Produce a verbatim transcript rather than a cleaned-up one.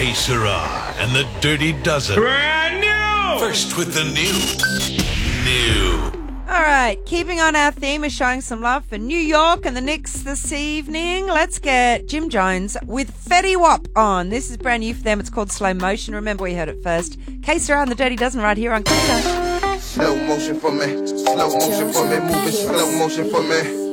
Que Sera and the Dirty Dozen. Brand new! First with the new. New. All right, keeping on our theme of showing some love for New York and the Knicks this evening, let's get Jim Jones with Fetty Wap on. This is brand new for them. It's called Slow Motion. Remember, we heard it first. Que Sera and the Dirty Dozen right here on Kato. Slow motion for me, slow motion for me, moving slow motion for me.